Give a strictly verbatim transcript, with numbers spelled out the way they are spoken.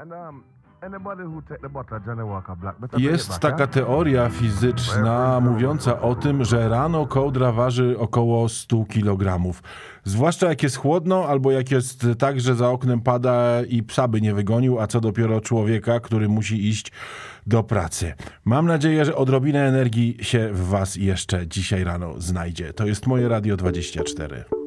Jest taka teoria fizyczna mówiąca o tym, że rano kołdra waży około sto kilogramów. Zwłaszcza jak jest chłodno, albo jak jest tak, że za oknem pada i psa by nie wygonił, a co dopiero człowieka, który musi iść do pracy. Mam nadzieję, że odrobinę energii się w was jeszcze dzisiaj rano znajdzie. To jest moje Radio dwadzieścia cztery.